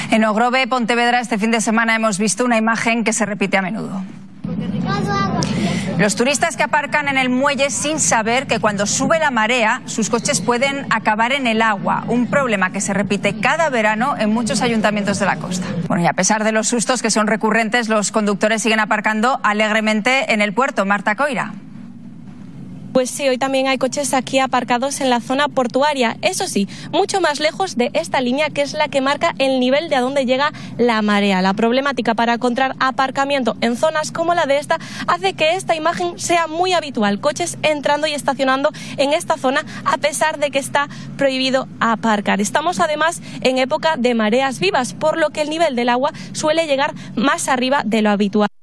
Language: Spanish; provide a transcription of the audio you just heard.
En Ogrove, Pontevedra, este fin de semana hemos visto una imagen que se repite a menudo. Los turistas que aparcan en el muelle sin saber que cuando sube la marea sus coches pueden acabar en el agua, un problema que se repite cada verano en muchos ayuntamientos de la costa. Bueno, y a pesar de los sustos que son recurrentes, los conductores siguen aparcando alegremente en el puerto. Marta Coira. Pues sí, hoy también hay coches aquí aparcados en la zona portuaria, eso sí, mucho más lejos de esta línea que es la que marca el nivel de a dónde llega la marea. La problemática para encontrar aparcamiento en zonas como la de esta hace que esta imagen sea muy habitual, coches entrando y estacionando en esta zona a pesar de que está prohibido aparcar. Estamos además en época de mareas vivas, por lo que el nivel del agua suele llegar más arriba de lo habitual.